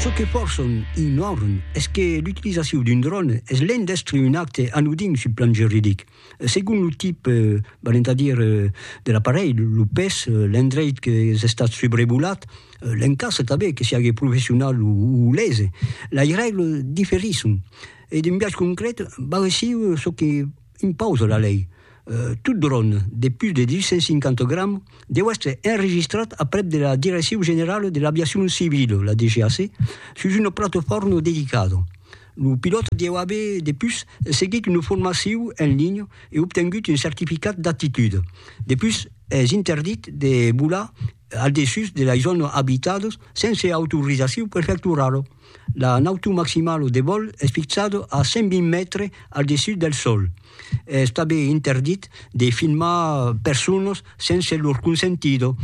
Ce que force ignorent est que l'utilisation d'un drone est l'un d'être un acte anodin sur le plan juridique. Selon le type, c'est-à-dire de l'appareil, le pes, l'endroit que est estat sobrevolat, l'encas també que sia professionnel ou lese. Les règles diffèrent. Et d'un cas concret, va aussi ce que impose la lei. Tout drone de plus de 250 grammes doit être enregistré auprès de la Direction générale de l'aviation civile, la DGAC, sur une plateforme dédiée. Le pilote doit avoir de plus seguit une formation en ligne et obtenu un certificat d'aptitude. De plus, est interdit de voler au-dessus de la zone habitée sans autorisation préfectorale. La nautu maximale de vol est fixée à 120 mètres au-dessus du sol. Est també interdit de filmer personnes sans leur consentito.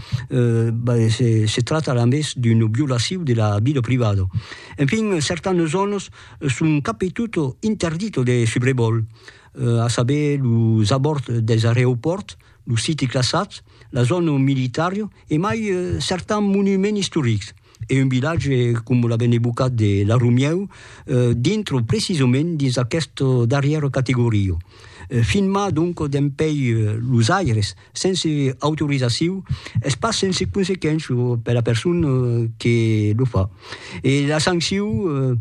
Se trata a més d'une violació de la vida privada. Enfin, certaines zones sont capitutes interdites de sobrevol, à saber les abords des aéroports, les sites classats, la zone militaire et même certains monuments historiques. Et un village, comme l'avait évoqué de la Rumieu, dintre précisément dans cette dernière catégorie. Filmer donc d'un pays les aires sans autorisation est pas sans conséquences pour la personne qui le fait. Et la sanction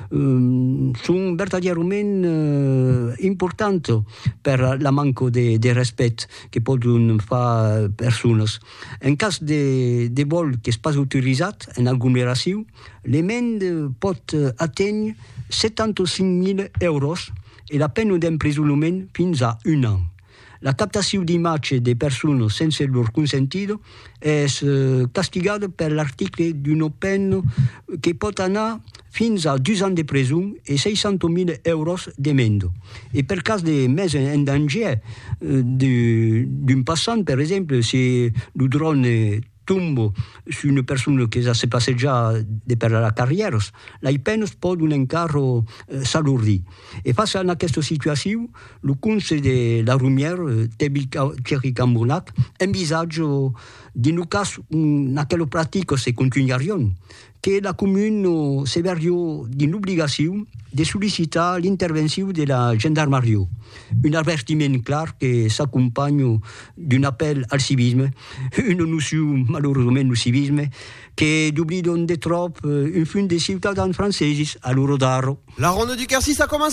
sont verdaderament importantes per la manque de respect que poden faire personnes. En cas de vol que n'est pas autorisé en agglomération, l'amende pot atteindre 75 000 euros et la peine d'emprisonnement fins à 1 an. La captation d'imatges de personnes sans leur consentito est castigada per l'article d'une peine qui peut aller fins à 2 ans de prison et 600 000 euros d'amende. Et per cas de mise en danger d'un passant, par exemple, si le drone tombe sur une personne qui s'est passée déjà per la carrière, les peines peuvent encore s'alourdir. Et face à cette situation, le conseil de la Rumière, Thierry Cambonnac, envisage, dans le cas où quelle pratique se continueront, que la commune se verra d'une obligation de solliciter l'intervention de la gendarmerie. Un avertiment clair qui s'accompagne d'un appel al civisme, une notion malheureusement du civisme, qui oublie de trop une fin de cittadins français à l'Eurodaro. La ronde du Quercy, ça commence.